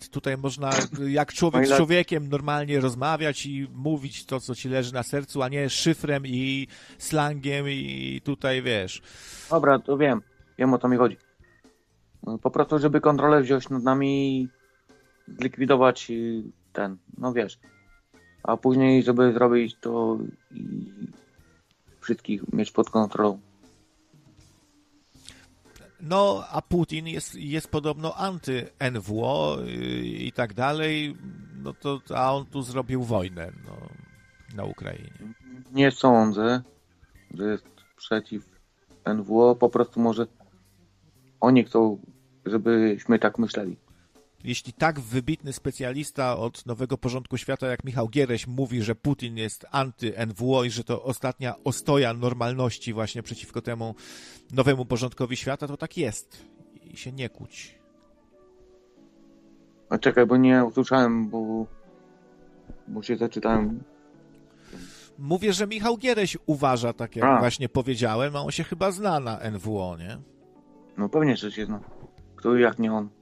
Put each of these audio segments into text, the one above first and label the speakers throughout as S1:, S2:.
S1: Tutaj można jak człowiek z człowiekiem normalnie rozmawiać i mówić to, co ci leży na sercu, a nie szyfrem i slangiem i tutaj, wiesz.
S2: Dobra, to wiem o co mi chodzi. Po prostu, żeby kontrolę wziąć nad nami, zlikwidować ten, no wiesz. A później, żeby zrobić to i wszystkich mieć pod kontrolą.
S1: No, a Putin jest podobno anty-NWO i tak dalej, no to, a on tu zrobił wojnę na Ukrainie.
S2: Nie sądzę, że jest przeciw NWO, po prostu może oni chcą, żebyśmy tak myśleli.
S1: Jeśli tak wybitny specjalista od nowego porządku świata jak Michał Giereś mówi, że Putin jest anty-NWO i że to ostatnia ostoja normalności właśnie przeciwko temu nowemu porządkowi świata, to tak jest. I się nie kłóć.
S2: A czekaj, bo nie usłyszałem, bo się zaczytałem.
S1: Mówię, że Michał Giereś uważa, tak jak właśnie powiedziałem, a on się chyba zna na NWO, nie?
S2: No pewnie, że się zna. Kto jak nie on.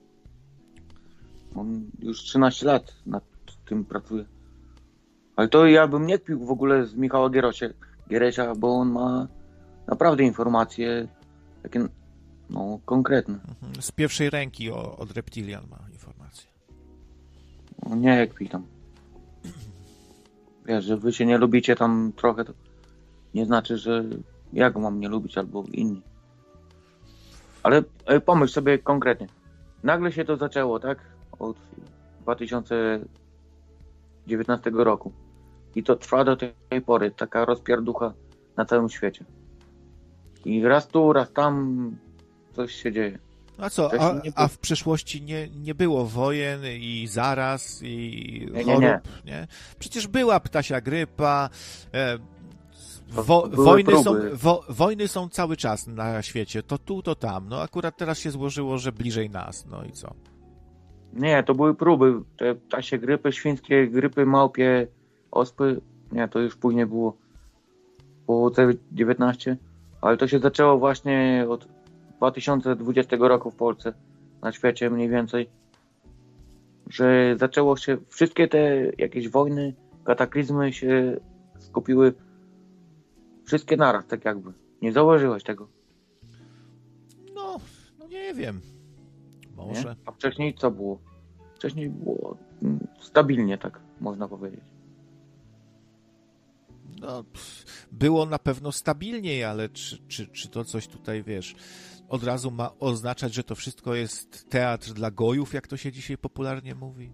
S2: On już 13 lat nad tym pracuje. Ale to ja bym nie kpił w ogóle z Michała Gieresia, bo on ma naprawdę informacje takie, no, konkretne.
S1: Z pierwszej ręki od Reptilian ma informacje.
S2: No, nie kpi tam. Wiesz, że wy się nie lubicie tam trochę, to nie znaczy, że ja go mam nie lubić albo inni. Ale pomyśl sobie konkretnie. Nagle się to zaczęło, tak? Od 2019 roku. I to trwa do tej pory. Taka rozpierducha na całym świecie. I raz tu, raz tam coś się dzieje.
S1: A co? A w przeszłości nie było wojen i zaraz i chorób, nie? Przecież była ptasia grypa. Wojny są cały czas na świecie. To tu, to tam. No akurat teraz się złożyło, że bliżej nas. No i co?
S2: Nie, to były próby. Te ptasie grypy, świńskie grypy, małpie, ospy. Nie, to już później było po COVID-19. Ale to się zaczęło właśnie od 2020 roku w Polsce, na świecie mniej więcej. Że zaczęło się, wszystkie te jakieś wojny, kataklizmy się skupiły wszystkie naraz, tak jakby. Nie zauważyłeś tego?
S1: No nie wiem. Może.
S2: Nie? A wcześniej co było? Wcześniej było stabilnie, tak można powiedzieć.
S1: No, było na pewno stabilniej, ale czy to coś tutaj, wiesz, od razu ma oznaczać, że to wszystko jest teatr dla gojów, jak to się dzisiaj popularnie mówi?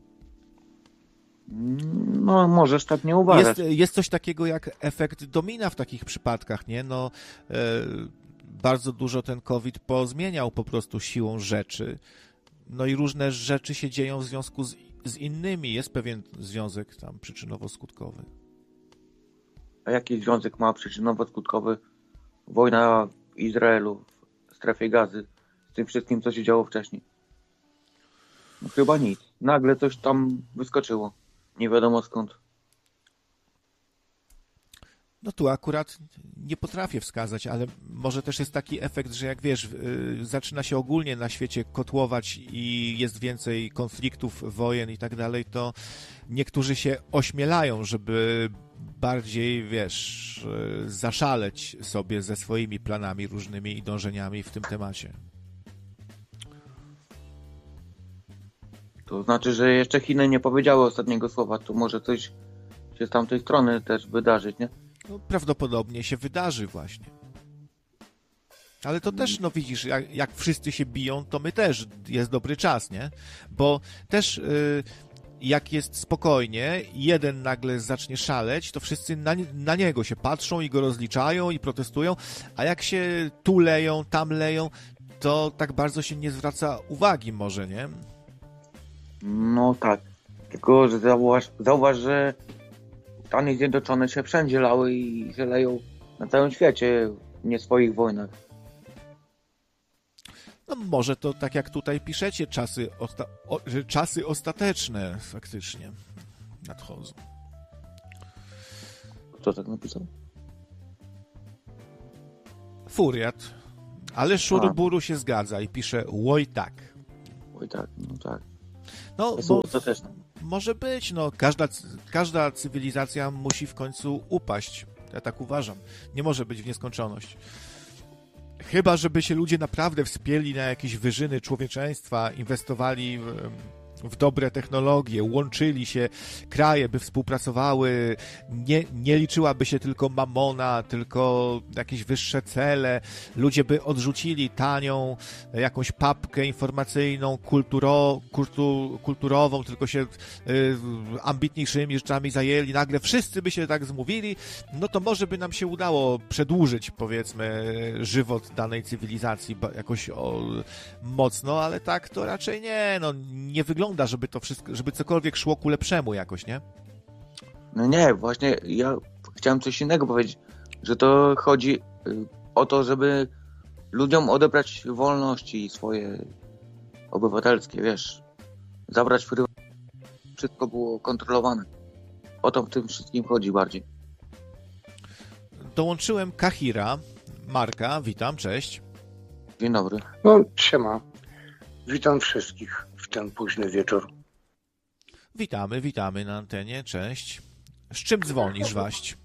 S2: No, możesz tak nie uważać.
S1: Jest coś takiego jak efekt domina w takich przypadkach, nie? No, bardzo dużo ten COVID pozmieniał po prostu siłą rzeczy. No i różne rzeczy się dzieją w związku z innymi. Jest pewien związek tam przyczynowo-skutkowy.
S2: A jaki związek ma przyczynowo-skutkowy wojna w Izraelu, w strefie Gazy, z tym wszystkim, co się działo wcześniej? No, chyba nic. Nagle coś tam wyskoczyło. Nie wiadomo skąd.
S1: No tu akurat nie potrafię wskazać, ale może też jest taki efekt, że jak wiesz, zaczyna się ogólnie na świecie kotłować i jest więcej konfliktów, wojen i tak dalej, to niektórzy się ośmielają, żeby bardziej, wiesz, zaszaleć sobie ze swoimi planami różnymi i dążeniami w tym temacie.
S2: To znaczy, że jeszcze Chiny nie powiedziały ostatniego słowa, to może coś się z tamtej strony też wydarzyć, nie?
S1: No, prawdopodobnie się wydarzy właśnie. Ale to też, no widzisz, jak wszyscy się biją, to my też, jest dobry czas, nie? Bo też jak jest spokojnie, jeden nagle zacznie szaleć, to wszyscy na niego się patrzą i go rozliczają i protestują, a jak się tu leją, tam leją, to tak bardzo się nie zwraca uwagi może, nie?
S2: No tak. Tylko że zauważ, że Stany Zjednoczone się wszędzie lały i się leją na całym świecie w nie swoich wojnach.
S1: No może to tak jak tutaj piszecie, czasy ostateczne faktycznie nadchodzą.
S2: Kto tak napisał?
S1: Furiat. Ale Szuruburu się zgadza i pisze oj tak.
S2: Oj tak, no tak.
S1: No,
S2: To też.
S1: może być, no, każda cywilizacja musi w końcu upaść. Ja tak uważam. Nie może być w nieskończoność. Chyba, żeby się ludzie naprawdę wspięli na jakieś wyżyny człowieczeństwa, inwestowali w dobre technologie, łączyli się kraje, by współpracowały, nie liczyłaby się tylko mamona, tylko jakieś wyższe cele, ludzie by odrzucili tanią jakąś papkę informacyjną, kulturową, tylko się ambitniejszymi rzeczami zajęli, nagle wszyscy by się tak zmówili, no to może by nam się udało przedłużyć, powiedzmy, żywot danej cywilizacji jakoś mocno, ale tak to raczej nie, no nie wygląda, żeby to wszystko, żeby cokolwiek szło ku lepszemu jakoś, nie?
S2: No nie, właśnie ja chciałem coś innego powiedzieć, że to chodzi o to, żeby ludziom odebrać wolności swoje obywatelskie, wiesz, zabrać prywatność, wszystko było kontrolowane. O to w tym wszystkim chodzi bardziej.
S1: Dołączyłem Kahira, Marka, witam, cześć.
S2: Dzień dobry.
S3: No, siema. Witam wszystkich w ten późny wieczór.
S1: Witamy na antenie, cześć. Z czym dzwonisz, Waść?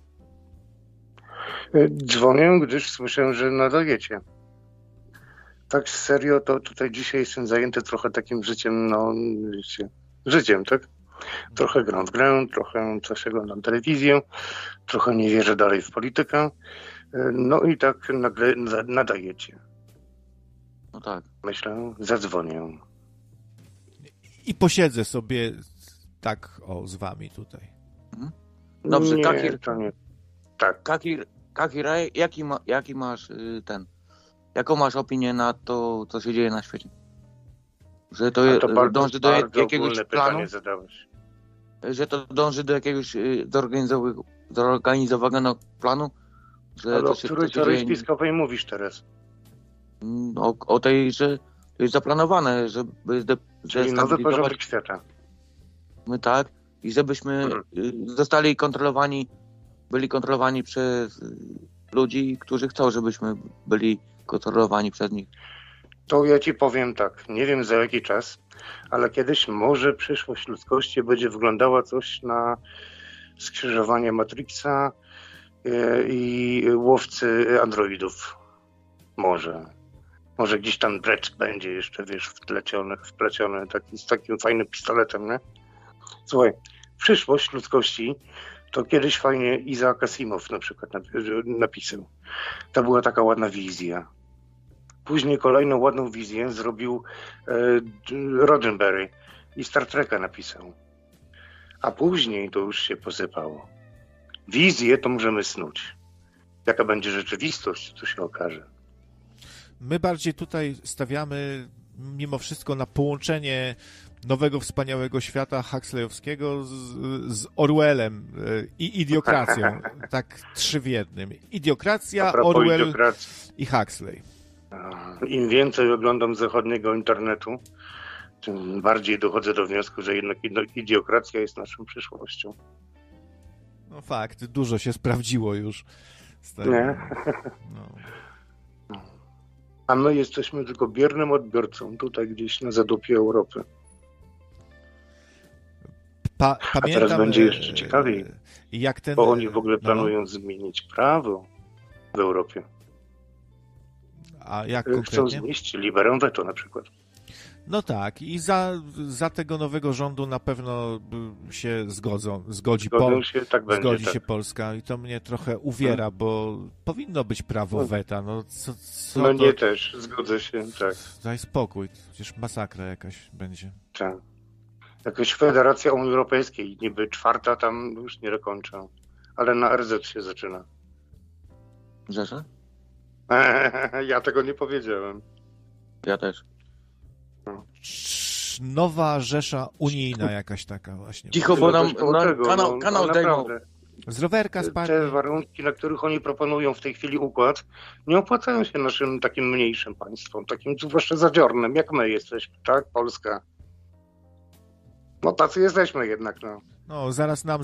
S3: Dzwonię, gdyż słyszę, że nadajecie. Tak serio, to tutaj dzisiaj jestem zajęty trochę takim życiem, no wiecie, życiem, tak? Trochę gram w grę, trochę coś oglądam telewizję, trochę nie wierzę dalej w politykę. No i tak nagle nadajecie.
S2: No tak.
S3: Myślę, zadzwonię.
S1: I posiedzę sobie tak, z wami tutaj.
S2: Dobrze,
S3: nie,
S2: Kahir.
S3: to nie. Tak.
S2: Kahir, jaki masz jaką masz opinię na to, co się dzieje na świecie? Że to, dąży do jakiegoś planu?
S3: Zadałeś.
S2: Że to dąży do jakiegoś zorganizowanego planu? Że
S3: Ale
S2: to
S3: o
S2: się,
S3: której
S2: to się
S3: teorii
S2: dzieje...
S3: spiskowej mówisz teraz?
S2: O tej, że to jest zaplanowane, żeby
S3: Czyli nowy porządek świata.
S2: My tak, i żebyśmy zostali byli kontrolowani przez ludzi, którzy chcą, żebyśmy byli kontrolowani przez nich.
S3: To ja ci powiem tak, nie wiem za jaki czas, ale kiedyś może przyszłość ludzkości będzie wyglądała coś na skrzyżowanie Matrixa i łowcy androidów. Może gdzieś tam Brecz będzie jeszcze, wiesz, wpleciony z takim fajnym pistoletem, nie? Słuchaj, przyszłość ludzkości to kiedyś fajnie Isaac Asimov na przykład napisał. To była taka ładna wizja. Później kolejną ładną wizję zrobił Roddenberry i Star Treka napisał. A później to już się posypało. Wizję to możemy snuć. Jaka będzie rzeczywistość, to się okaże.
S1: My bardziej tutaj stawiamy mimo wszystko na połączenie nowego, wspaniałego świata Huxleyowskiego z Orwellem i idiokracją. Tak 3 w 1. Idiokracja, Orwell i Huxley.
S3: Im więcej oglądam zachodniego internetu, tym bardziej dochodzę do wniosku, że jednak idiokracja jest naszą przyszłością.
S1: No fakt, dużo się sprawdziło już.
S3: Nie?
S1: No.
S3: A my jesteśmy tylko biernym odbiorcą tutaj gdzieś na zadupie Europy.
S1: Pamiętam,
S3: a teraz będzie jeszcze ciekawiej, bo oni w ogóle planują zmienić prawo w Europie.
S1: A jak
S3: konkretnie? Chcą znieść liberę weto na przykład.
S1: No tak, i za tego nowego rządu na pewno się zgodzi się Polska i to mnie trochę uwiera, bo powinno być prawo weta. No,
S3: mnie też, zgodzę się, tak.
S1: Daj spokój, przecież masakra jakaś będzie.
S3: Tak. Jakaś Federacja Unii Europejskiej, niby 4 tam już nie dokończę, ale na RZ się zaczyna.
S2: Rzesza?
S3: Ja tego nie powiedziałem.
S2: Ja też.
S1: Nowa Rzesza Unijna jakaś taka właśnie.
S2: Cicho, bo nam kanał zdejmą.
S1: Z rowerka spadnie.
S3: Te warunki, na których oni proponują w tej chwili układ, nie opłacają się naszym takim mniejszym państwom, takim zwłaszcza zadziornym, jak my jesteśmy, tak? Polska. No tacy jesteśmy jednak, no.
S1: No, zaraz nam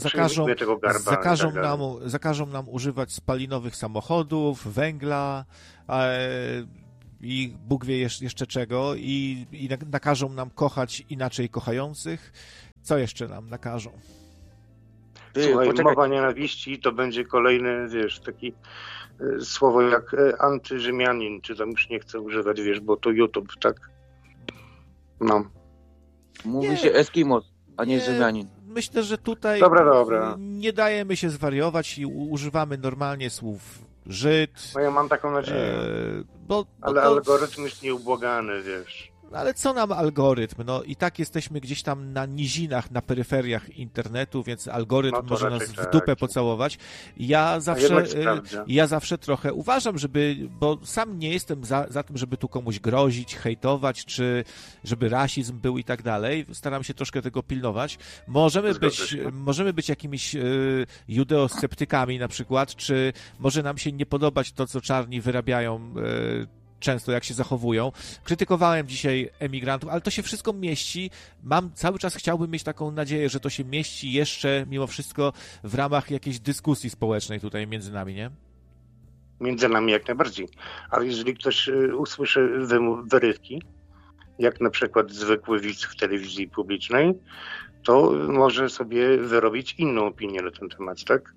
S1: zakażą nam używać spalinowych samochodów, węgla, i Bóg wie jeszcze czego i nakażą nam kochać inaczej kochających. Co jeszcze nam nakażą?
S3: Słuchaj, mowa nienawiści to będzie kolejny, wiesz, taki słowo jak antyrzymianin, czy tam już nie chcę używać, wiesz, bo to YouTube, tak? No.
S2: Mówi się Eskimos, a nie Rzymianin.
S1: Myślę, że tutaj
S3: Dobra.
S1: nie dajemy się zwariować i używamy normalnie słów Żyd.
S3: No ja mam taką nadzieję. Ale algorytm jest nieubłagany, wiesz.
S1: Ale co nam algorytm? No i tak jesteśmy gdzieś tam na nizinach, na peryferiach internetu, więc algorytm może nas w dupę pocałować. Ja zawsze trochę uważam, bo sam nie jestem za tym, żeby tu komuś grozić, hejtować, czy żeby rasizm był i tak dalej. Staram się troszkę tego pilnować. Możemy być jakimiś judeosceptykami na przykład, czy może nam się nie podobać to, co czarni wyrabiają często, jak się zachowują. Krytykowałem dzisiaj emigrantów, ale to się wszystko mieści. Cały czas chciałbym mieć taką nadzieję, że to się mieści jeszcze, mimo wszystko, w ramach jakiejś dyskusji społecznej tutaj między nami, nie?
S3: Między nami jak najbardziej. Ale jeżeli ktoś usłyszy wyrywki, jak na przykład zwykły widz w telewizji publicznej, to może sobie wyrobić inną opinię na ten temat, tak?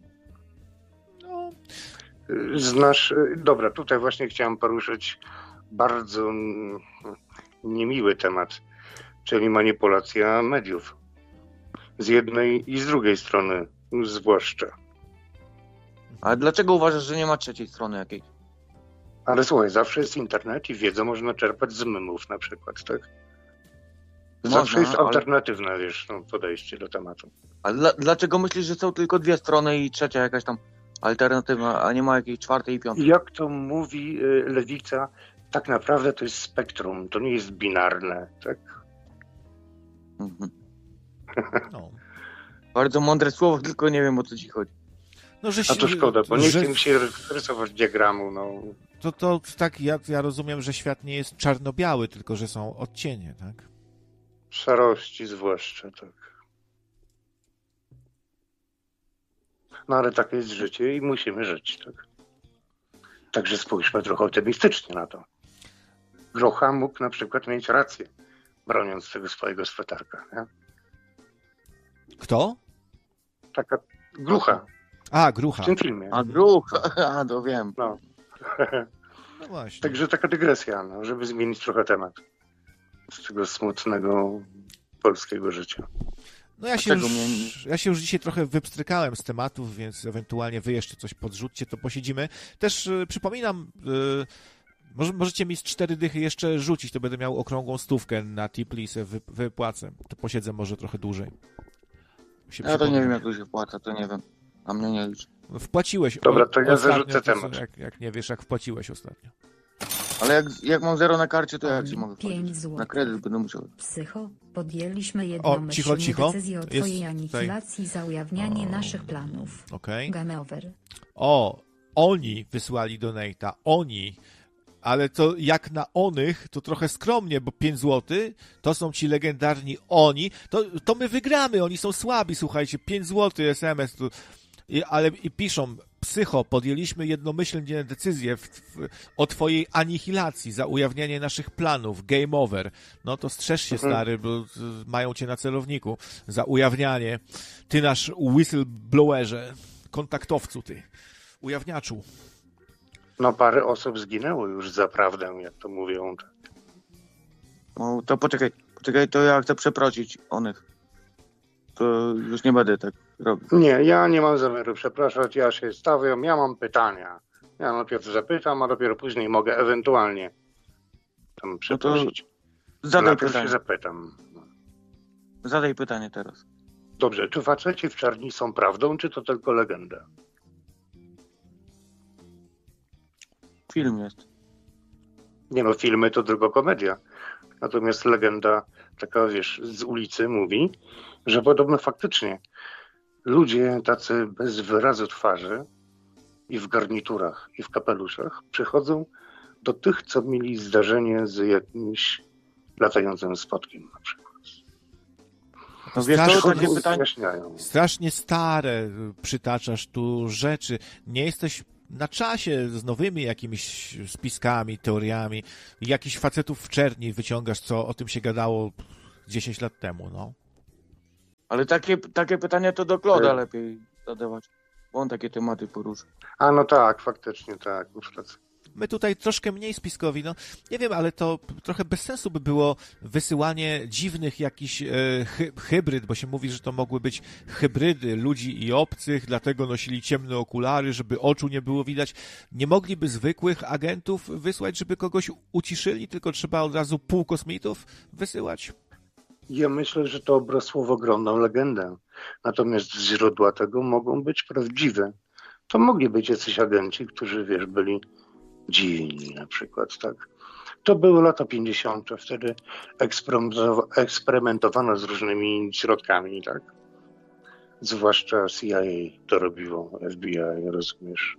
S3: Dobra, tutaj właśnie chciałem poruszyć bardzo niemiły temat, czyli manipulacja mediów. Z jednej i z drugiej strony zwłaszcza.
S2: Ale dlaczego uważasz, że nie ma trzeciej strony jakiejś?
S3: Ale słuchaj, zawsze jest internet i wiedzę można czerpać z memów na przykład, tak? Zawsze jest alternatywne, podejście do tematu.
S2: Ale dlaczego myślisz, że są tylko dwie strony i trzecia jakaś tam alternatywna, a nie ma jakiejś czwartej i piątej?
S3: Jak to mówi lewica, tak naprawdę to jest spektrum, to nie jest binarne, tak?
S2: Mhm. No. Bardzo mądre słowo, tylko nie wiem, o co ci chodzi.
S3: A to szkoda, bo nie chcę mi się rysować diagramu,
S1: To tak, ja rozumiem, że świat nie jest czarno-biały, tylko że są odcienie, tak?
S3: Szarości zwłaszcza, tak. No ale takie jest życie i musimy żyć, tak? Także spójrzmy trochę optymistycznie na to. Grocha mógł na przykład mieć rację, broniąc tego swojego sweterka, nie?
S1: Kto?
S3: Taka Grucha.
S1: Grucha.
S3: W tym filmie.
S2: Grucha, to wiem.
S3: No.
S1: No właśnie.
S3: Także taka dygresja, żeby zmienić trochę temat z tego smutnego polskiego życia.
S1: No ja się już dzisiaj trochę wypstrykałem z tematów, więc ewentualnie wy jeszcze coś podrzućcie, to posiedzimy. Też przypominam, możecie mi z 4 dychy jeszcze rzucić, to będę miał okrągłą stówkę na Tipli i sobie wypłacę. To posiedzę może trochę dłużej.
S2: Ja to nie wiem, jak to się wpłaca, to nie wiem. A mnie nie liczy.
S1: Wpłaciłeś.
S3: Dobra, to ja zarzucę temat.
S1: Jak nie wiesz, jak wpłaciłeś ostatnio.
S2: Ale jak mam 0 na karcie, to jak się mogę
S4: 5 zł.
S2: Na kredyt będę musiał.
S4: Psycho, podjęliśmy jednomyślnie decyzję o twojej anihilacji za ujawnianie naszych planów.
S1: Okay.
S4: Game over.
S1: Oni wysłali donate'a. Oni. Ale to jak na onych, to trochę skromnie, bo 5 zł to są ci legendarni oni. To my wygramy, oni są słabi, słuchajcie. 5 zł SMS. Ale piszą, psycho, podjęliśmy jednomyślnie decyzję o twojej anihilacji za ujawnianie naszych planów. Game over. No to strzeż się, stary, bo mają cię na celowniku za ujawnianie. Ty nasz whistleblowerze, kontaktowcu ty, ujawniaczu.
S3: No parę osób zginęło już za prawdę, jak to mówią.
S2: No to poczekaj, to ja chcę przeprosić onych. To już nie będę tak robił.
S3: Nie, ja nie mam zamiaru przepraszać, ja się stawiam, ja mam pytania. Ja najpierw zapytam, a dopiero później mogę ewentualnie tam przeprosić.
S2: No zadaj
S3: najpierw
S2: pytanie.
S3: się zapytam.
S2: Zadaj pytanie teraz.
S3: Dobrze, czy faceci w czarni są prawdą, czy to tylko legenda?
S2: Film jest.
S3: Nie no, filmy to tylko komedia. Natomiast legenda, taka z ulicy mówi, że podobno faktycznie ludzie tacy bez wyrazu twarzy i w garniturach, i w kapeluszach przychodzą do tych, co mieli zdarzenie z jakimś latającym spotkiem na przykład.
S2: No wiesz, to takie pytanie.
S1: Strasznie stare przytaczasz tu rzeczy. Nie jesteś na czasie z nowymi jakimiś spiskami, teoriami, jakichś facetów w czerni wyciągasz, co o tym się gadało 10 lat temu, no.
S2: Ale takie pytania to do Kloda lepiej zadawać, bo on takie tematy porusza.
S3: A no tak, faktycznie tak, już rację.
S1: My tutaj troszkę mniej spiskowi, no nie wiem, ale to trochę bez sensu by było wysyłanie dziwnych jakichś hybryd, bo się mówi, że to mogły być hybrydy ludzi i obcych, dlatego nosili ciemne okulary, żeby oczu nie było widać. Nie mogliby zwykłych agentów wysłać, żeby kogoś uciszyli, tylko trzeba od razu półkosmitów wysyłać?
S3: Ja myślę, że to obrosło w ogromną legendę. Natomiast źródła tego mogą być prawdziwe. To mogli być jacyś agenci, którzy, wiesz, byli dziwni na przykład, tak. To były lata 50. Wtedy eksperymentowano z różnymi środkami, tak. Zwłaszcza CIA to robiło, FBI, rozumiesz.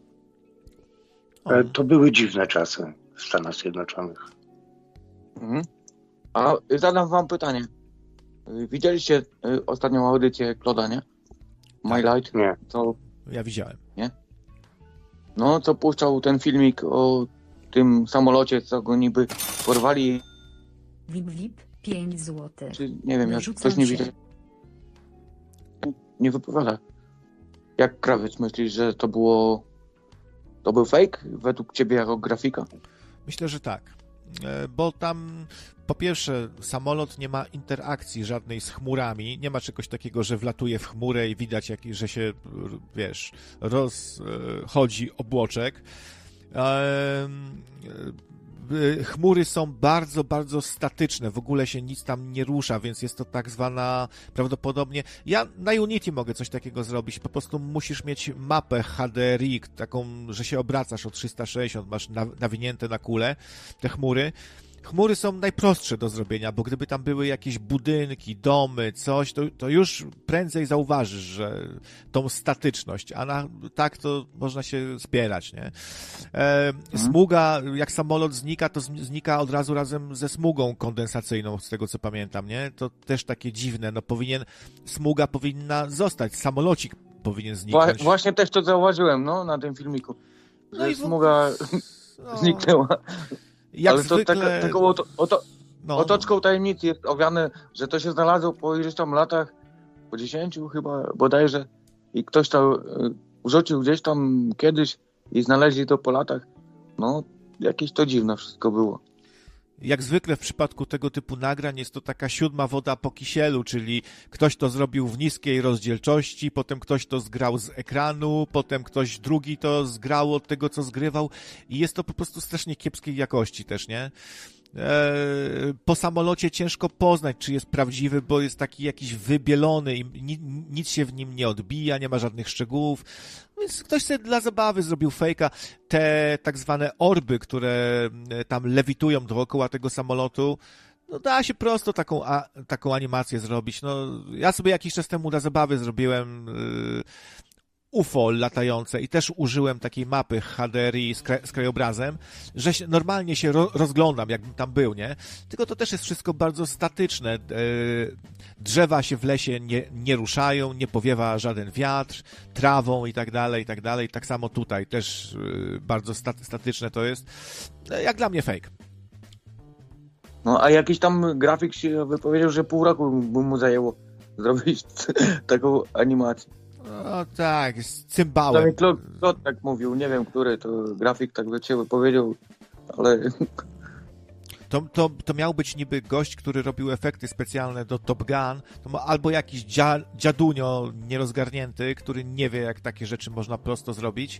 S3: To były dziwne czasy w Stanach Zjednoczonych.
S2: Mhm. A zadam wam pytanie. Widzieliście ostatnią audycję Kloda, nie? My Light?
S3: Nie.
S2: To...
S1: Ja widziałem.
S2: Nie? No, co puszczał ten filmik o tym samolocie, co go niby porwali.
S4: VIP, 5 zł.
S2: Czy, nie wiem, jak ktoś nie widział. Nie wypowiada. Jak Krawiec, myślisz, że to był fake według ciebie jako grafika?
S1: Myślę, że tak. Bo tam po pierwsze samolot nie ma interakcji żadnej z chmurami, nie ma czegoś takiego, że wlatuje w chmurę i widać, że się, wiesz, rozchodzi obłoczek. Chmury są bardzo, bardzo statyczne, w ogóle się nic tam nie rusza, więc jest to tak zwana prawdopodobnie... Ja na Unity mogę coś takiego zrobić, po prostu musisz mieć mapę HDRI, taką, że się obracasz o 360, masz nawinięte na kulę te chmury. Chmury są najprostsze do zrobienia, bo gdyby tam były jakieś budynki, domy, coś, to już prędzej zauważysz, że tą statyczność, a tak to można się spierać, nie? Smuga, jak samolot znika, to znika od razu razem ze smugą kondensacyjną, z tego co pamiętam, nie? To też takie dziwne, no smuga powinna zostać, samolocik powinien zniknąć.
S2: Właśnie też to zauważyłem, no, na tym filmiku, że smuga zniknęła.
S1: Jak
S2: ale
S1: zwykle...
S2: to taką otoczką tajemnicy jest owiane, że to się znalazło po iluś tam latach, po 10 chyba bodajże, i ktoś to rzucił gdzieś tam kiedyś i znaleźli to po latach. No, jakieś to dziwne wszystko było.
S1: Jak zwykle w przypadku tego typu nagrań jest to taka 7. woda po kisielu, czyli ktoś to zrobił w niskiej rozdzielczości, potem ktoś to zgrał z ekranu, potem ktoś drugi to zgrał od tego, co zgrywał i jest to po prostu strasznie kiepskiej jakości też, nie? Po samolocie ciężko poznać, czy jest prawdziwy, bo jest taki jakiś wybielony i nic się w nim nie odbija, nie ma żadnych szczegółów. Więc ktoś sobie dla zabawy zrobił fejka. Te tak zwane orby, które tam lewitują dookoła tego samolotu, no da się prosto taką animację zrobić. No, ja sobie jakiś czas temu dla zabawy zrobiłem UFO latające i też użyłem takiej mapy HDRI z krajobrazem, że normalnie się rozglądam, jakbym tam był, nie? Tylko to też jest wszystko bardzo statyczne. Drzewa się w lesie nie ruszają, nie powiewa żaden wiatr, trawą i tak dalej, i tak dalej. Tak samo tutaj też bardzo statyczne to jest. Jak dla mnie fake.
S2: No, a jakiś tam grafik się wypowiedział, że pół roku by mu zajęło zrobić taką animację.
S1: No tak, z cymbałem.
S2: Kto tak mówił, nie wiem, który to grafik tak do ciebie powiedział, ale...
S1: To miał być niby gość, który robił efekty specjalne do Top Gun, albo jakiś dziadunio nierozgarnięty, który nie wie, jak takie rzeczy można prosto zrobić,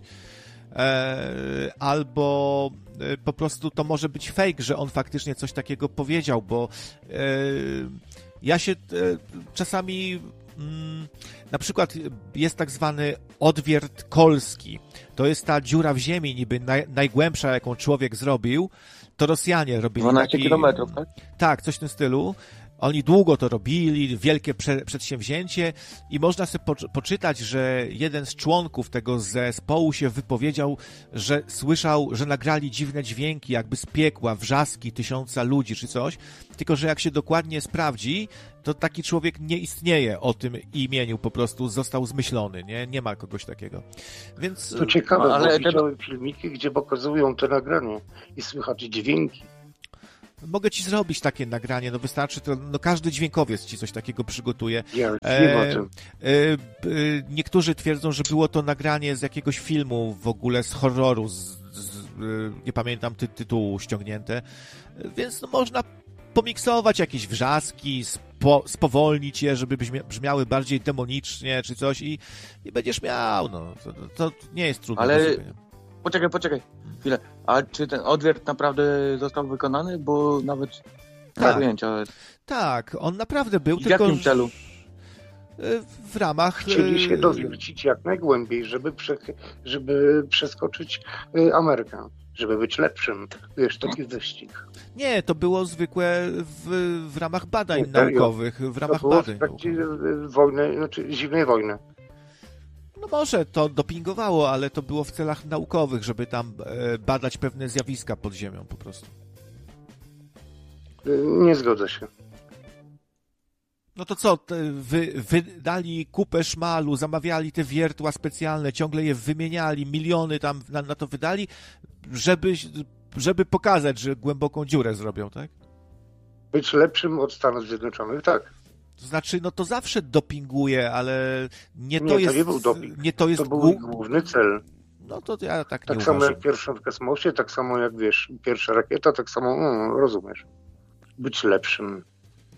S1: albo po prostu to może być fake, że on faktycznie coś takiego powiedział, bo ja się czasami... Na przykład jest tak zwany odwiert kolski. To jest ta dziura w ziemi, niby najgłębsza, jaką człowiek zrobił. To Rosjanie robili
S2: 12 kilometrów, tak?
S1: Tak, coś w tym stylu. Oni długo to robili, wielkie przedsięwzięcie i można sobie poczytać, że jeden z członków tego zespołu się wypowiedział, że słyszał, że nagrali dziwne dźwięki, jakby z piekła, wrzaski 1000 ludzi czy coś, tylko że jak się dokładnie sprawdzi, to taki człowiek nie istnieje o tym imieniu, po prostu został zmyślony, nie ma kogoś takiego. Więc
S3: to ciekawe, ale widziałem filmiki, gdzie pokazują te nagranie i słychać dźwięki.
S1: Mogę ci zrobić takie nagranie, no wystarczy to, no każdy dźwiękowiec ci coś takiego przygotuje.
S3: Ja wiem o tym.
S1: Niektórzy twierdzą, że było to nagranie z jakiegoś filmu w ogóle, z horroru, nie pamiętam tytułu ściągnięte, więc no, można pomiksować jakieś wrzaski, spowolnić je, żeby brzmiały bardziej demonicznie czy coś i będziesz miał, no to nie jest trudne.
S2: Ale poczekaj chwilę, a czy ten odwiert naprawdę został wykonany? Bo nawet
S1: tak.
S2: Pojęcia.
S1: Tak, on naprawdę był,
S2: w jakim celu?
S1: W ramach...
S3: Chcieli się dowiercić jak najgłębiej, żeby przeskoczyć Amerykę, żeby być lepszym. Wiesz, taki wyścig.
S1: Nie, to było zwykłe w ramach badań naukowych. W ramach badań.
S3: W trakcie wojny, znaczy zimnej wojny.
S1: No może to dopingowało, ale to było w celach naukowych, żeby tam badać pewne zjawiska pod ziemią po prostu.
S3: Nie zgodzę się.
S1: No to co, wydali kupę szmalu, zamawiali te wiertła specjalne, ciągle je wymieniali, miliony tam na to wydali, żeby pokazać, że głęboką dziurę zrobią, tak?
S3: Być lepszym od Stanów Zjednoczonych, tak.
S1: To znaczy, no to zawsze dopinguje, ale
S3: to nie był doping. To był główny cel.
S1: No to ja tak nie
S3: uważam. Tak samo jak pierwsza w kosmosie, tak samo jak, wiesz, pierwsza rakieta, tak samo, rozumiesz. Być lepszym.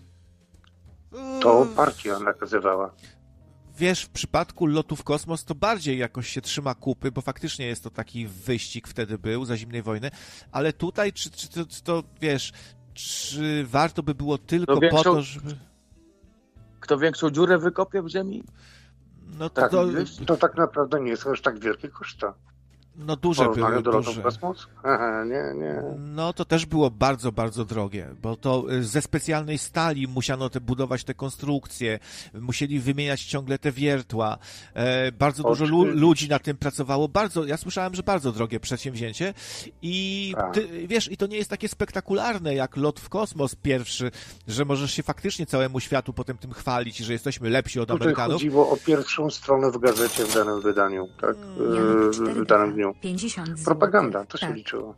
S3: To partia nakazywała.
S1: Wiesz, w przypadku lotu w kosmos to bardziej jakoś się trzyma kupy, bo faktycznie jest to taki wyścig wtedy był za zimnej wojny, ale tutaj czy to, wiesz, czy warto by było tylko po to, żeby...
S2: Kto większą dziurę wykopie w ziemi?
S1: No
S3: to tak naprawdę nie są aż tak wielkie koszta.
S1: No duże były.
S3: Do lotu w kosmos? Aha, nie.
S1: No to też było bardzo, bardzo drogie, bo to ze specjalnej stali musiano budować te konstrukcje, musieli wymieniać ciągle te wiertła. Bardzo dużo ludzi na tym pracowało. Ja słyszałem, że bardzo drogie przedsięwzięcie i wiesz, i to nie jest takie spektakularne jak lot w kosmos pierwszy, że możesz się faktycznie całemu światu potem tym chwalić, że jesteśmy lepsi od Amerykanów.
S3: Chodziło o pierwszą stronę w gazecie w danym wydaniu, tak? W danym dniu.
S4: 50
S3: propaganda, to się liczyło.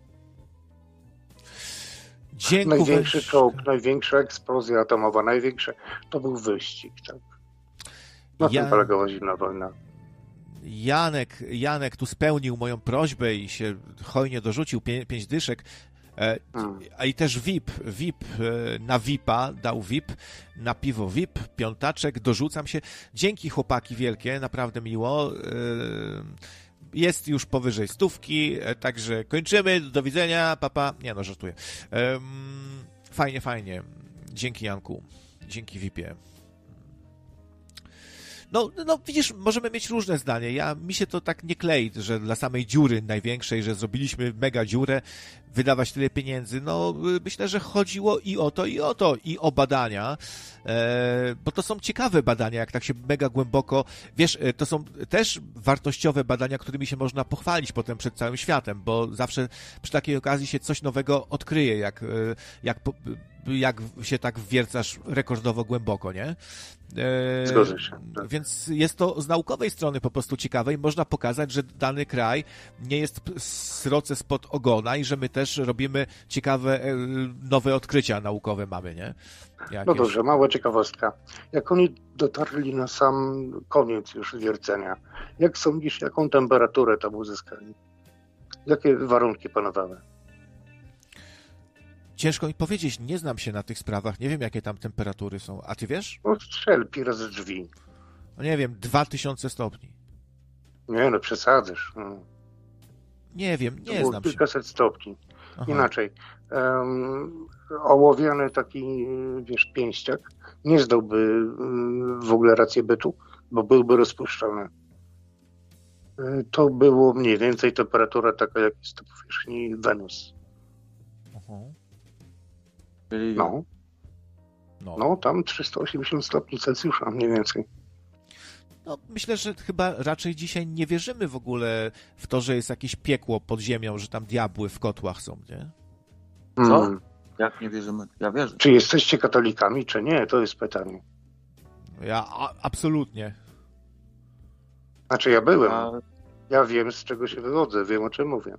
S1: Dziękuję.
S3: Największy czołg, największa eksplozja atomowa, to był wyścig, tak. Na tym polegała zimna wojna.
S1: Janek tu spełnił moją prośbę i się hojnie dorzucił 5 dyszek. A i też VIP na VIP-a dał VIP, na piwo VIP, 5, dorzucam się. Dzięki chłopaki wielkie, naprawdę miło. Jest już powyżej 100, także kończymy, do widzenia, papa. Nie no, żartuję. Fajnie. Dzięki Janku, dzięki VIP-ie. No widzisz, możemy mieć różne zdanie. Mi się to tak nie klei, że dla samej dziury największej, że zrobiliśmy mega dziurę, wydawać tyle pieniędzy. No myślę, że chodziło i o badania, bo to są ciekawe badania, jak tak się mega głęboko, wiesz, to są też wartościowe badania, którymi się można pochwalić potem przed całym światem, bo zawsze przy takiej okazji się coś nowego odkryje, jak się tak wwiercasz rekordowo głęboko, nie?
S3: Zgodzę się. Tak.
S1: Więc jest to z naukowej strony po prostu ciekawe i można pokazać, że dany kraj nie jest sroce spod ogona i że my też robimy ciekawe, nowe odkrycia naukowe mamy, nie?
S3: No dobrze, mała ciekawostka. Jak oni dotarli na sam koniec już wiercenia, jak sądzisz, jaką temperaturę tam uzyskali? Jakie warunki panowały?
S1: Ciężko mi powiedzieć, nie znam się na tych sprawach, nie wiem jakie tam temperatury są. A ty wiesz?
S3: No strzel, pira z drzwi.
S1: No nie wiem, 2000 stopni.
S3: Nie, no przesadzysz. No.
S1: Nie wiem, nie znam się.
S3: Kilkaset stopni. Aha. Inaczej. Ołowiany taki, wiesz, pięściak nie zdałby w ogóle racji bytu, bo byłby rozpuszczony. To było mniej więcej temperatura taka, jak jest to powierzchni Wenus.
S1: Aha.
S3: No. No, tam 380 stopni Celsjusza, mniej więcej.
S1: No, myślę, że chyba raczej dzisiaj nie wierzymy w ogóle w to, że jest jakieś piekło pod ziemią, że tam diabły w kotłach są, nie?
S2: Co? Jak nie wierzymy? Ja wierzę.
S3: Czy jesteście katolikami, czy nie? To jest pytanie.
S1: Ja absolutnie.
S3: Znaczy ja byłem. Ja wiem, z czego się wywodzę, wiem, o czym mówię.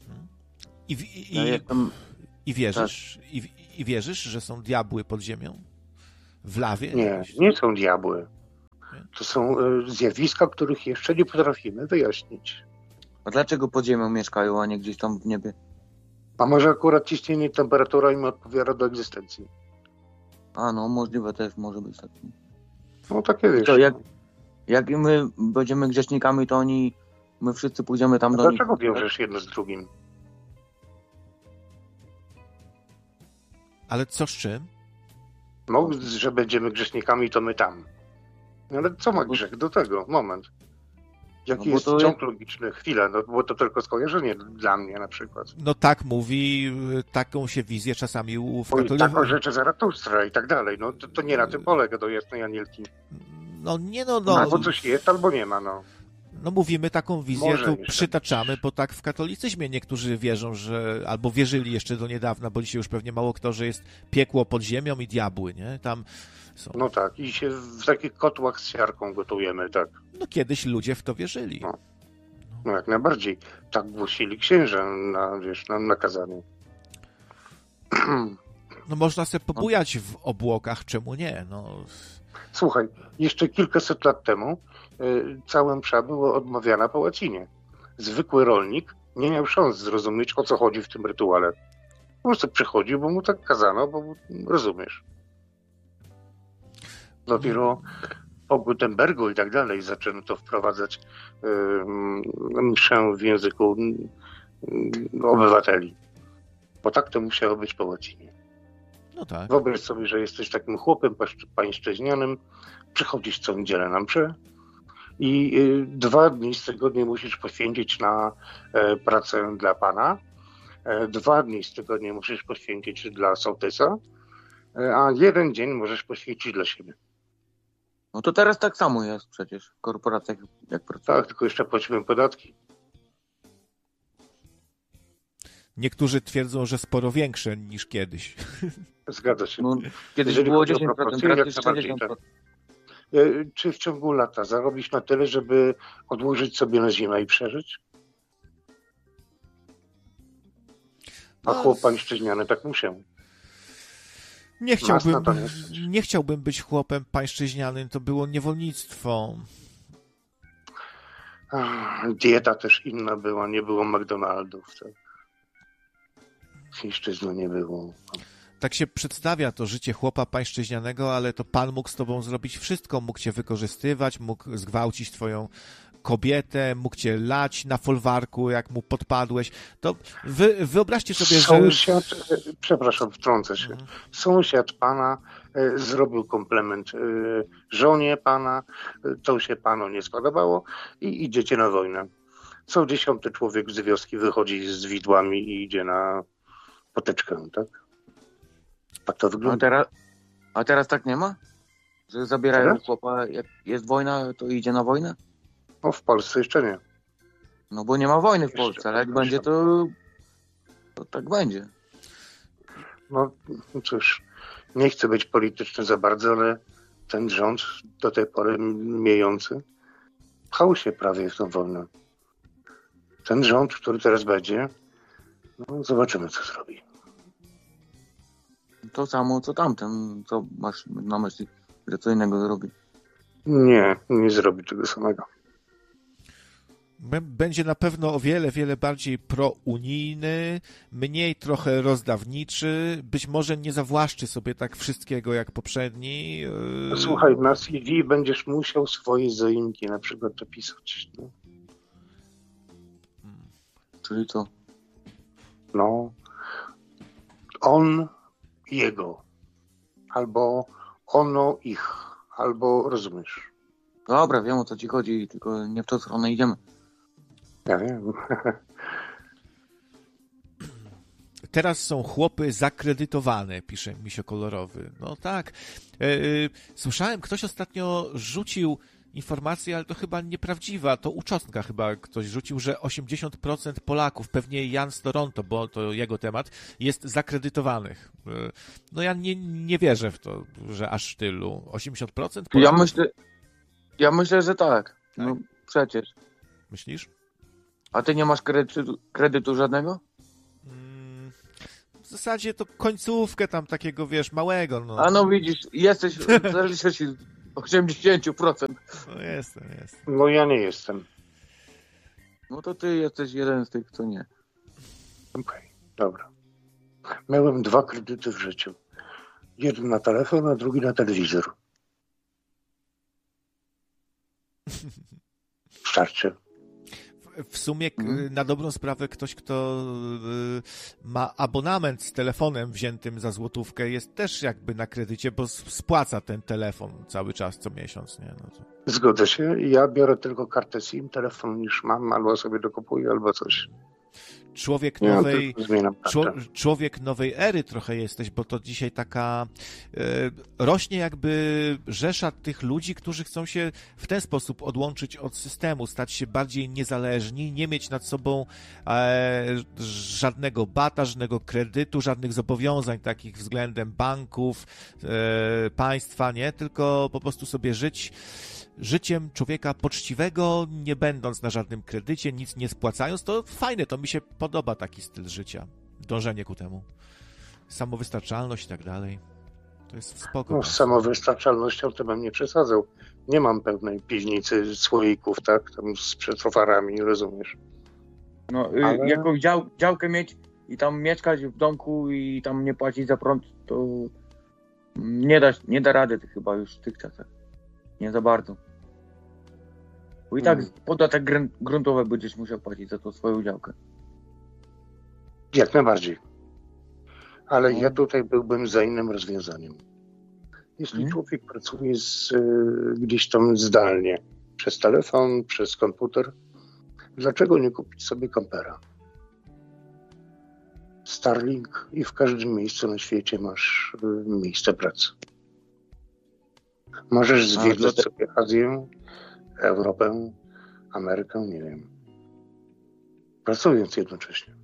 S1: I wierzysz? Tak. I wierzysz, że są diabły pod ziemią? W lawie?
S3: Nie są diabły. To są zjawiska, których jeszcze nie potrafimy wyjaśnić.
S2: A dlaczego pod ziemią mieszkają, a nie gdzieś tam w niebie?
S3: A może akurat ciśnienie i temperatura im odpowiada do egzystencji?
S2: A no, możliwe też może być tak.
S3: No takie wiesz.
S2: To jak my będziemy grzesznikami, to my wszyscy pójdziemy tam do nich.
S3: Dlaczego wiążesz jedno z drugim?
S1: Ale co z czym?
S3: No, że będziemy grzesznikami, to my tam. Ale co ma grzech do tego? Moment. Jaki jest ciąg logiczny? Chwilę, no bo to tylko skojarzenie dla mnie na przykład.
S1: No tak mówi, taką się wizję czasami w katolicyzmie.
S3: Taką rzeczy Zaratustra i tak dalej. No to nie na tym polega do jasnej Anielki.
S1: No nie no.
S3: Albo coś jest, albo nie ma, no.
S1: No mówimy taką wizję,
S3: może
S1: tu przytaczamy, bo tak w katolicyzmie niektórzy wierzą, że albo wierzyli jeszcze do niedawna, bo dzisiaj już pewnie mało kto, że jest piekło pod ziemią i diabły, nie? Tam są.
S3: No tak, i się w takich kotłach z siarką gotujemy, tak.
S1: No kiedyś ludzie w to wierzyli.
S3: No jak najbardziej. Tak głosili księża na kazaniu.
S1: No można sobie pobujać w obłokach, czemu nie? No.
S3: Słuchaj, jeszcze kilkaset lat temu cała msza była odmawiana po łacinie. Zwykły rolnik nie miał szans zrozumieć, o co chodzi w tym rytuale. Po prostu przychodził, bo mu tak kazano, bo rozumiesz. Dopiero po Gutenbergu i tak dalej zaczęto wprowadzać mszę w języku obywateli. Bo tak to musiało być po łacinie.
S1: No tak.
S3: Wyobraź sobie, że jesteś takim chłopem pańszczyźnianym, przychodzisz co niedzielę na mszę i 2 dni z tygodnia musisz poświęcić na pracę dla Pana, 2 dni z tygodnia musisz poświęcić dla sołtysa, a 1 dzień możesz poświęcić dla siebie.
S2: No to teraz tak samo jest przecież w korporacjach, jak pracują.
S3: Tak, tylko jeszcze płacimy podatki.
S1: Niektórzy twierdzą, że sporo większe niż kiedyś.
S3: Zgadza się.
S2: No, kiedyś było 10%, teraz jest 40%.
S3: Tak. Czy w ciągu lata zarobisz na tyle, żeby odłożyć sobie na zimę i przeżyć? A chłop pańszczyźniany tak musiał.
S1: Nie chciałbym być chłopem pańszczyźnianym, to było niewolnictwo.
S3: Dieta też inna była, nie było McDonaldów. Tak. Chińszczyzny nie było.
S1: Tak się przedstawia to życie chłopa pańszczyźnianego, ale to Pan mógł z tobą zrobić wszystko. Mógł cię wykorzystywać, mógł zgwałcić twoją kobietę, mógł cię lać na folwarku, jak mu podpadłeś. To wyobraźcie sobie,
S3: sąsiad, przepraszam, wtrącę się. Sąsiad pana zrobił komplement żonie pana, to się panu nie spodobało i idziecie na wojnę. Co 10. człowiek z wioski wychodzi z widłami i idzie na poteczkę, tak? Tak to wygląda.
S2: A teraz tak nie ma? Że zabierają chłopa, jak jest wojna, to idzie na wojnę?
S3: No w Polsce jeszcze nie.
S2: No bo nie ma wojny w Polsce, ale jak będzie, to tak będzie.
S3: No cóż, nie chcę być polityczny za bardzo, ale ten rząd do tej pory miejący pchał się prawie w tą wojnę. Ten rząd, który teraz będzie, no zobaczymy, co zrobi.
S2: To samo, co tamten. Co masz na myśli, że co innego zrobi?
S3: Nie zrobi tego samego.
S1: Będzie na pewno o wiele, wiele bardziej prounijny, mniej trochę rozdawniczy, być może nie zawłaszczy sobie tak wszystkiego jak poprzedni.
S3: Słuchaj, na CV będziesz musiał swoje zaimki na przykład dopisać. No.
S2: Czyli co?
S3: No, on, jego, albo ono, ich, albo rozumiesz.
S2: Dobra, wiem, o co ci chodzi, tylko nie w tą stronę idziemy.
S3: Ja wiem.
S1: teraz są chłopy zakredytowane, pisze Misio Kolorowy. No tak. Słyszałem, ktoś ostatnio rzucił informację, ale to chyba nieprawdziwa. To Uczostka chyba ktoś rzucił, że 80% Polaków, pewnie Jan z Toronto, bo to jego temat, jest zakredytowanych. No ja nie wierzę w to, że aż tylu. 80% Polaków?
S2: Ja myślę, że tak. No przecież.
S1: Myślisz?
S2: A ty nie masz kredytu żadnego?
S1: W zasadzie to końcówkę tam takiego, wiesz, małego. No.
S2: A no widzisz, jesteś, zaliczę ci 80%.
S1: No jestem.
S3: No ja nie jestem.
S2: No to ty jesteś jeden z tych, co nie.
S3: Okej, dobra. Miałem 2 kredyty w życiu. Jeden na telefon, a drugi na telewizor. Starczy.
S1: W sumie na dobrą sprawę ktoś, kto ma abonament z telefonem wziętym za złotówkę, jest też jakby na kredycie, bo spłaca ten telefon cały czas, co miesiąc, nie? No to...
S3: Zgodzę się. Ja biorę tylko kartę SIM, telefon już mam, albo sobie dokupuję, albo coś.
S1: Człowiek nowej ery trochę jesteś, bo to dzisiaj taka rośnie jakby rzesza tych ludzi, którzy chcą się w ten sposób odłączyć od systemu, stać się bardziej niezależni, nie mieć nad sobą żadnego bata, żadnego kredytu, żadnych zobowiązań takich względem banków, państwa, nie? Tylko po prostu sobie żyć życiem człowieka poczciwego, nie będąc na żadnym kredycie, nic nie spłacając. To fajne, to mi się podoba taki styl życia, dążenie ku temu. Samowystarczalność i tak dalej. To jest spoko.
S3: No, z samowystarczalnością to bym nie przesadzał. Nie mam pełnej piwnicy słoików, tak, tam z przetwowarami, rozumiesz?
S2: No, ale... jakąś działkę mieć i tam mieszkać w domku i tam nie płacić za prąd, to nie da rady chyba już w tych czasach. Nie za bardzo. Bo i tak podatek gruntowy będziesz musiał płacić za tą swoją działkę.
S3: Jak najbardziej. Ale ja tutaj byłbym za innym rozwiązaniem. Jeśli człowiek pracuje gdzieś tam zdalnie, przez telefon, przez komputer, dlaczego nie kupić sobie kampera? Starlink i w każdym miejscu na świecie masz miejsce pracy. Możesz zwiedzać sobie Azję, Europę, Amerykę, nie wiem. Pracując jednocześnie.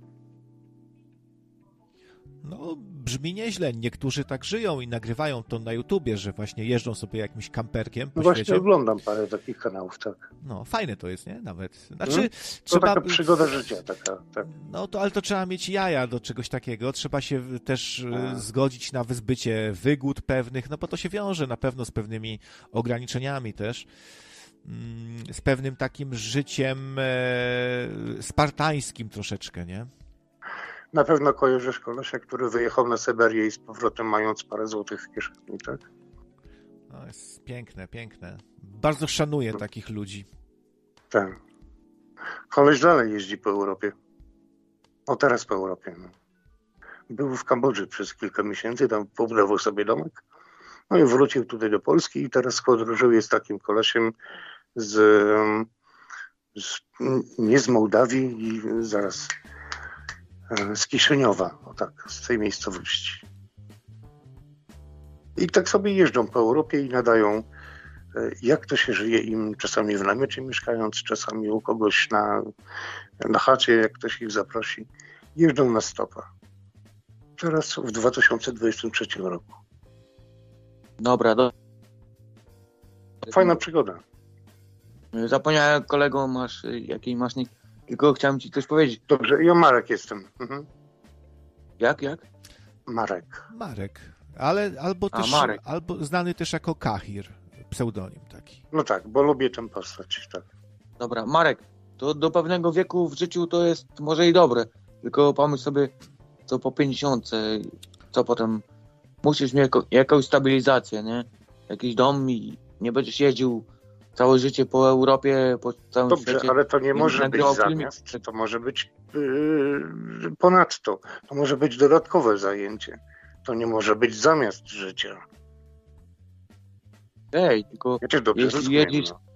S1: No, brzmi nieźle. Niektórzy tak żyją i nagrywają to na YouTubie, że właśnie jeżdżą sobie jakimś kamperkiem po
S3: właśnie
S1: świecie.
S3: Oglądam parę takich kanałów, tak.
S1: No, fajne to jest, nie? Nawet. Znaczy,
S3: to
S1: trzeba...
S3: taka przygoda życia, taka. Tak.
S1: No, ale to trzeba mieć jaja do czegoś takiego. Trzeba się też zgodzić na wyzbycie wygód pewnych, no bo to się wiąże na pewno z pewnymi ograniczeniami też. Z pewnym takim życiem spartańskim troszeczkę, nie?
S3: Na pewno kojarzysz kolesia, który wyjechał na Syberię i z powrotem mając parę złotych w kieszeni, tak?
S1: No, jest piękne, piękne. Bardzo szanuję takich ludzi.
S3: Tak. Koleś dalej jeździ po Europie. O, teraz po Europie. No. Był w Kambodży przez kilka miesięcy, tam pobudował sobie domek. No i wrócił tutaj do Polski i teraz podróżuje z takim kolesiem nie z Mołdawii i zaraz z Kiszyniowa, o tak, z tej miejscowości. I tak sobie jeżdżą po Europie i nadają, jak to się żyje im, czasami w namiocie mieszkając, czasami u kogoś na chacie, jak ktoś ich zaprosi. Jeżdżą na stopa. Teraz w 2023 roku.
S2: Dobra,
S3: Fajna przygoda.
S2: Zapomniałem, kolego, jaki masz nick? Tylko chciałem ci coś powiedzieć.
S3: Dobrze, ja Marek jestem.
S2: Jak?
S3: Marek.
S1: Ale
S2: Marek.
S1: albo znany też jako Kahir, pseudonim taki.
S3: No tak, bo lubię tę postać, tak.
S2: Dobra, Marek, to do pewnego wieku w życiu to jest może i dobre, tylko pomyśl sobie, co po 50, co potem musisz mieć jakąś stabilizację, nie? Jakiś dom i nie będziesz jeździł całe życie po Europie, po całym świecie.
S3: Dobrze, ale to nie może być zamiast, to może być ponadto. To może być dodatkowe zajęcie. To nie może być zamiast życia.
S2: Tylko
S3: ja cię dobrze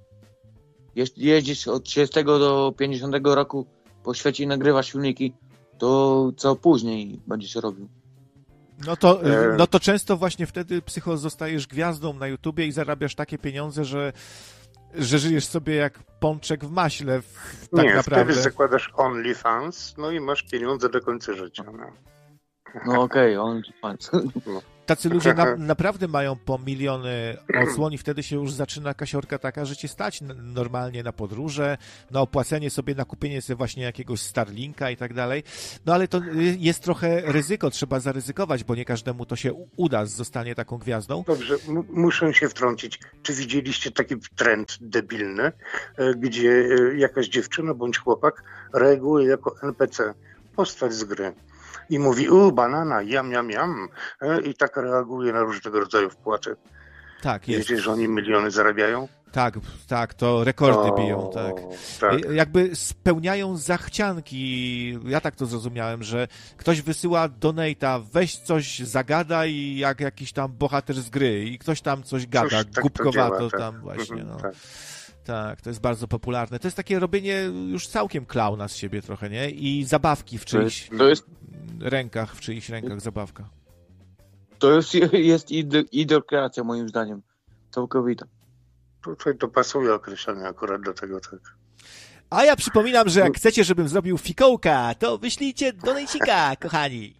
S2: jeśli jeździsz od 30 do 50 roku po świecie i nagrywasz filmiki, to co później będziesz robił?
S1: No to często właśnie wtedy, Psycho, zostajesz gwiazdą na YouTubie i zarabiasz takie pieniądze, że żyjesz sobie jak pączek w maśle, tak naprawdę.
S3: Wtedy zakładasz OnlyFans, no i masz pieniądze do końca życia.
S2: No okej, OnlyFans.
S1: Tacy ludzie naprawdę mają po miliony odsłon i wtedy się już zaczyna kasiorka taka, że cię stać normalnie na podróże, na opłacenie sobie, na kupienie sobie właśnie jakiegoś Starlinka i tak dalej. No ale to jest trochę ryzyko, trzeba zaryzykować, bo nie każdemu to się uda, zostanie taką gwiazdą.
S3: Dobrze, muszę się wtrącić. Czy widzieliście taki trend debilny, gdzie jakaś dziewczyna bądź chłopak reaguje jako NPC, postać z gry? I mówi, banana, jam, i tak reaguje na różnego rodzaju wpłaty.
S1: Tak, jest.
S3: Wiecie, że oni miliony zarabiają?
S1: Tak, to rekordy biją, tak. Jakby spełniają zachcianki, ja tak to zrozumiałem, że ktoś wysyła donate'a, weź coś, zagadaj jak jakiś tam bohater z gry i ktoś tam coś gada, tak głupkowato działa, tam właśnie, no. Tak, to jest bardzo popularne. To jest takie robienie już całkiem klauna z siebie trochę, nie? I zabawki w czyichś rękach, zabawka.
S2: To jest ideokreacja moim zdaniem. Całkowita.
S3: Tutaj to pasuje określenie akurat do tego, tak.
S1: A ja przypominam, że jak chcecie, żebym zrobił fikołka, to wyślijcie donejcika, kochani.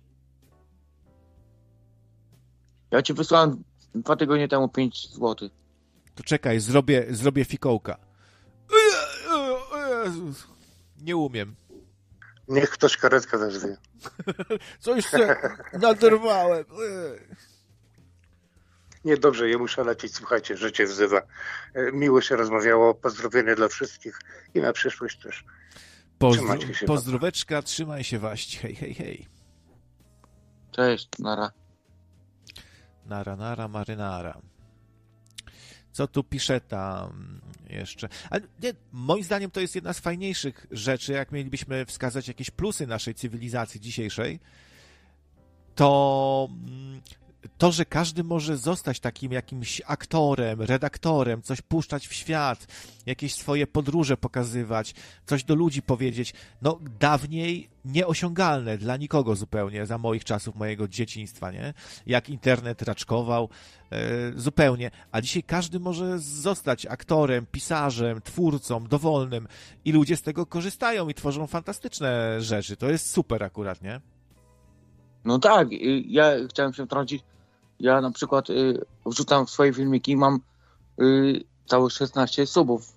S2: Ja ci wysłałem 2 tygodnie temu 5 zł.
S1: To czekaj, zrobię fikołka. Nie umiem.
S3: Niech ktoś karetkę wezwie.
S1: Coś się naderwałem.
S3: Nie, dobrze, ja muszę lecieć. Słuchajcie, życie wzywa. Miło się rozmawiało. Pozdrowienia dla wszystkich i na przyszłość też.
S1: Pozdróweczka, trzymaj się, Waść. Hej, hej, hej.
S2: Cześć, nara.
S1: Nara, marynara. Co tu pisze tam jeszcze? Ale nie, moim zdaniem to jest jedna z fajniejszych rzeczy, jak mielibyśmy wskazać jakieś plusy naszej cywilizacji dzisiejszej, to, że każdy może zostać takim jakimś aktorem, redaktorem, coś puszczać w świat, jakieś swoje podróże pokazywać, coś do ludzi powiedzieć. No dawniej nieosiągalne dla nikogo zupełnie, za moich czasów, mojego dzieciństwa, nie? Jak internet raczkował, zupełnie. A dzisiaj każdy może zostać aktorem, pisarzem, twórcą, dowolnym i ludzie z tego korzystają i tworzą fantastyczne rzeczy. To jest super akurat, nie?
S2: No tak, ja chciałem się wtrącić. Ja na przykład wrzucam w swoje filmiki i mam całe 16 subów.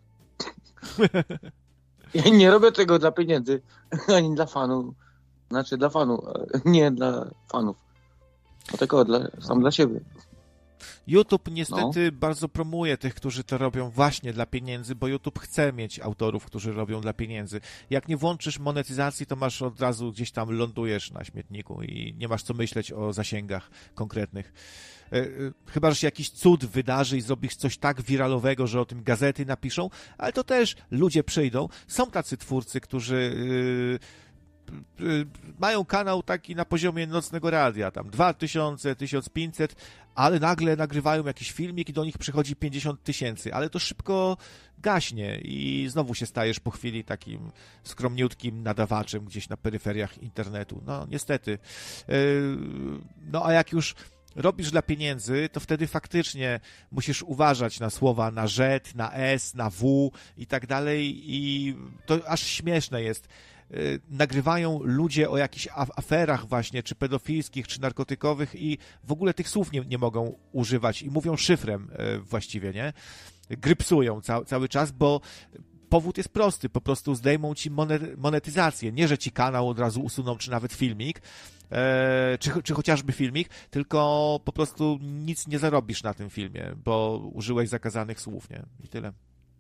S2: Ja nie robię tego dla pieniędzy, ani dla fanów. Znaczy dla fanów, nie dla fanów. Tylko sam dla siebie.
S1: YouTube niestety bardzo promuje tych, którzy to robią właśnie dla pieniędzy, bo YouTube chce mieć autorów, którzy robią dla pieniędzy. Jak nie włączysz monetyzacji, to masz od razu gdzieś tam lądujesz na śmietniku i nie masz co myśleć o zasięgach konkretnych. Chyba, że się jakiś cud wydarzy i zrobisz coś tak wiralowego, że o tym gazety napiszą, ale to też ludzie przyjdą. Są tacy twórcy, którzy mają kanał taki na poziomie nocnego radia, tam 2000, 1500, ale nagle nagrywają jakiś filmik i do nich przychodzi 50 000, ale to szybko gaśnie i znowu się stajesz po chwili takim skromniutkim nadawaczem gdzieś na peryferiach internetu. No niestety. No a jak już robisz dla pieniędzy, to wtedy faktycznie musisz uważać na słowa na Z, na S, na W i tak dalej i to aż śmieszne jest. Nagrywają ludzie o jakichś aferach właśnie, czy pedofilskich, czy narkotykowych i w ogóle tych słów nie mogą używać i mówią szyfrem właściwie, nie? Grypsują cały czas, bo powód jest prosty, po prostu zdejmą ci monetyzację, nie, że ci kanał od razu usuną, czy nawet filmik, czy chociażby filmik, tylko po prostu nic nie zarobisz na tym filmie, bo użyłeś zakazanych słów, nie? I tyle.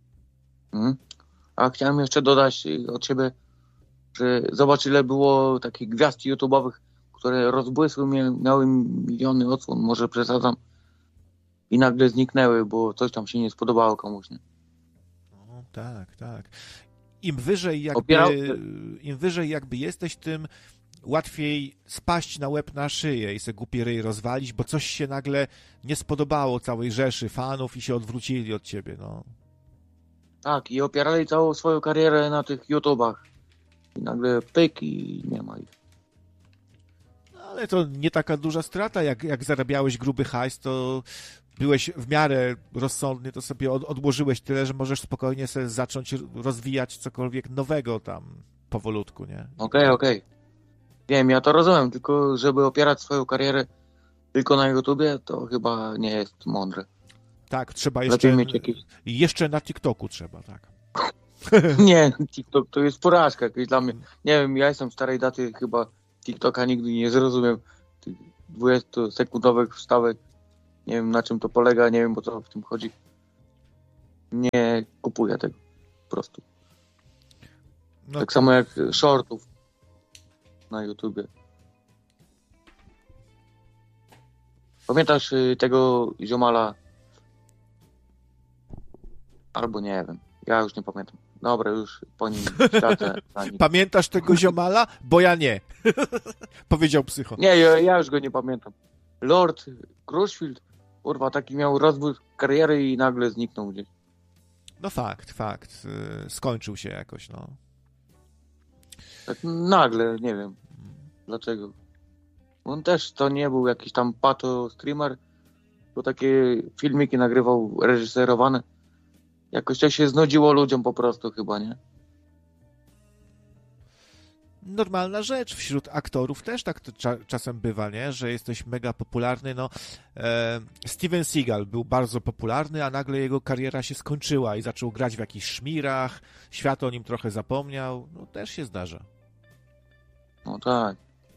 S2: A chciałem jeszcze dodać od siebie, że zobacz, ile było takich gwiazd YouTube'owych, które rozbłysły, miały miliony odsłon, może przesadzam, i nagle zniknęły, bo coś tam się nie spodobało komuś, nie?
S1: No, tak. Im wyżej jakby jesteś, tym łatwiej spaść na łeb na szyję i se głupi ryj rozwalić, bo coś się nagle nie spodobało całej rzeszy fanów i się odwrócili od ciebie, no.
S2: Tak, i opierali całą swoją karierę na tych YouTubach. i nagle pyk i nie ma ich.
S1: Ale to nie taka duża strata, jak zarabiałeś gruby hajs, to byłeś w miarę rozsądny, to sobie odłożyłeś tyle, że możesz spokojnie sobie zacząć rozwijać cokolwiek nowego tam powolutku, nie?
S2: Okej. Wiem, ja to rozumiem, tylko żeby opierać swoją karierę tylko na YouTubie, to chyba nie jest mądre.
S1: Tak, trzeba
S2: Lepiej mieć jakieś...
S1: jeszcze na TikToku trzeba, tak.
S2: Nie, TikTok to jest porażka jakaś dla mnie. Nie wiem, ja jestem starej daty, chyba TikToka nigdy nie zrozumiem. Tych 20-sekundowych wstawek. Nie wiem, na czym to polega, nie wiem, o co w tym chodzi. Nie kupuję tego po prostu.
S1: No
S2: tak samo jak shortów na YouTubie. Pamiętasz tego ziomala? Albo nie wiem. Ja już nie pamiętam. Dobra, już po nim tracę.
S1: Pamiętasz tego ziomala? Bo ja nie. Powiedział psycho.
S2: Nie, ja już go nie pamiętam. Lord Crushfield, kurwa, taki miał rozwój kariery i nagle zniknął gdzieś.
S1: No fakt. Skończył się jakoś, no.
S2: Tak nagle, nie wiem. Dlaczego? On też to nie był jakiś tam pato streamer, bo takie filmiki nagrywał reżyserowane. Jakoś to się znudziło ludziom po prostu chyba, nie?
S1: Normalna rzecz. Wśród aktorów też tak to czasem bywa, nie? Że jesteś mega popularny. No, Steven Seagal był bardzo popularny, a nagle jego kariera się skończyła i zaczął grać w jakichś szmirach. Świat o nim trochę zapomniał. No też się zdarza.
S2: No tak.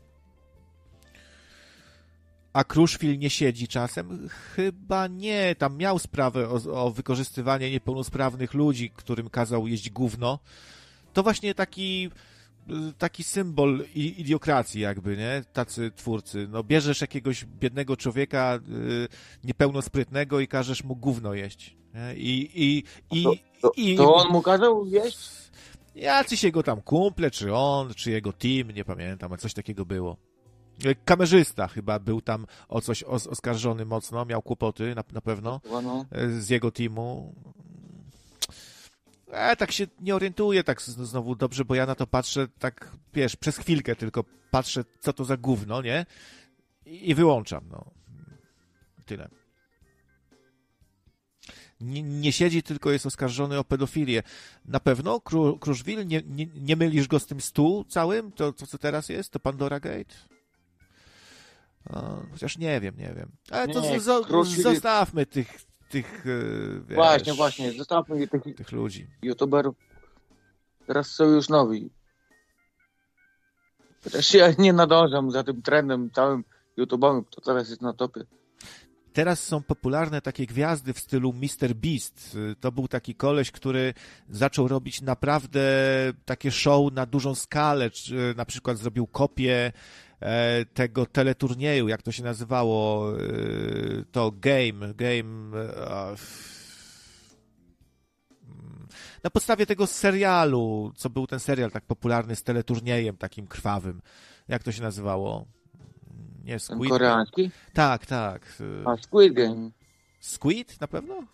S1: A Crushfield nie siedzi czasem? Chyba nie. Tam miał sprawę o wykorzystywanie niepełnosprawnych ludzi, którym kazał jeść gówno. To właśnie taki symbol idiokracji jakby, nie? Tacy twórcy. No bierzesz jakiegoś biednego człowieka niepełnosprytnego i każesz mu gówno jeść. Nie?
S2: To on mu kazał jeść?
S1: Jacyś jego tam kumple, czy on, czy jego team, nie pamiętam, a coś takiego było. Kamerzysta chyba był tam o coś oskarżony mocno, miał kłopoty na pewno z jego teamu. Tak się nie orientuję tak znowu dobrze, bo ja na to patrzę tak, wiesz, przez chwilkę tylko patrzę, co to za gówno, nie? I wyłączam, no. Tyle. Nie siedzi, tylko jest oskarżony o pedofilię. Na pewno? Crushfield? Nie mylisz go z tym stu całym? To co teraz jest? To Pandora Gate? Chociaż nie wiem. Ale to zostawmy tych wiesz,
S2: Właśnie, zostawmy
S1: tych ludzi.
S2: YouTuberów. Teraz są już nowi. Też ja nie nadążam za tym trendem całym YouTube'owym, kto teraz jest na topie.
S1: Teraz są popularne takie gwiazdy w stylu Mr. Beast. To był taki koleś, który zaczął robić naprawdę takie show na dużą skalę. Na przykład zrobił kopię tego teleturnieju, jak to się nazywało, to Game na podstawie tego serialu, co był ten serial tak popularny z teleturniejem takim krwawym. Jak to się nazywało? Nie, Squid.
S2: Koreański?
S1: Tak.
S2: A Squid Game.
S1: Squid na pewno?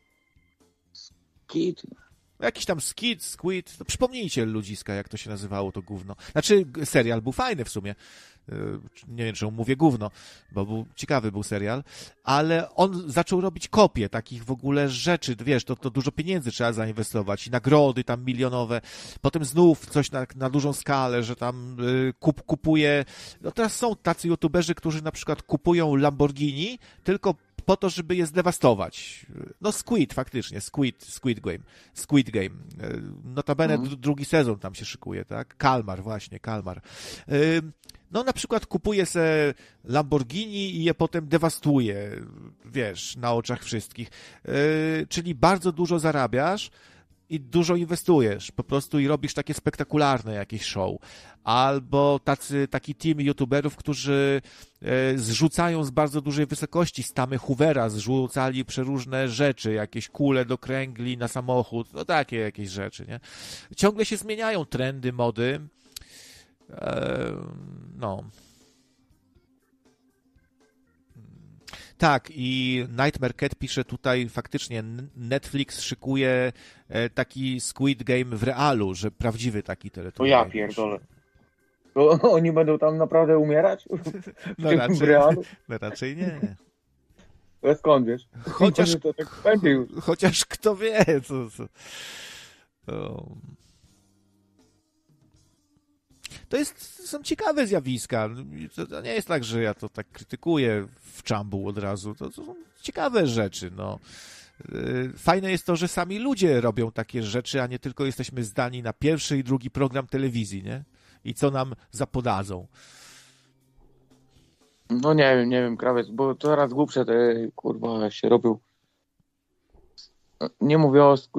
S2: Skid.
S1: Jakiś tam Squid. No, przypomnijcie ludziska, jak to się nazywało to gówno. Znaczy, serial był fajny w sumie. Nie wiem, czemu mówię gówno, bo ciekawy był serial, ale on zaczął robić kopie takich w ogóle rzeczy, wiesz, to dużo pieniędzy trzeba zainwestować i nagrody tam milionowe, potem znów coś na dużą skalę, że tam kupuje, no teraz są tacy youtuberzy, którzy na przykład kupują Lamborghini tylko po to, żeby je zdewastować. No faktycznie, Squid Game. Notabene drugi sezon tam się szykuje, tak? Kalmar. No na przykład kupuje se Lamborghini i je potem dewastuje, wiesz, na oczach wszystkich. Czyli bardzo dużo zarabiasz i dużo inwestujesz po prostu i robisz takie spektakularne jakieś show. Albo taki team youtuberów, którzy zrzucają z bardzo dużej wysokości, z tamy Hoovera zrzucali przeróżne rzeczy, jakieś kule do kręgli na samochód, no takie jakieś rzeczy, nie? Ciągle się zmieniają trendy, mody. No. Tak, i Nightmare Cat pisze tutaj faktycznie, Netflix szykuje taki Squid Game w realu, że prawdziwy taki
S2: To
S1: teleturniej.
S2: ja pierdolę. To oni będą tam naprawdę umierać?
S1: No raczej nie.
S2: To skąd wiesz?
S1: Chociaż,
S2: to tak będzie już.
S1: chociaż kto wie, co. Są ciekawe zjawiska. To nie jest tak, że ja to tak krytykuję w czambu od razu. To są ciekawe rzeczy. No. Fajne jest to, że sami ludzie robią takie rzeczy, a nie tylko jesteśmy zdani na pierwszy i drugi program telewizji, nie? I co nam zapodadzą.
S2: No nie wiem, krawiec, bo coraz głupsze te kurwa się robią. Nie mówię o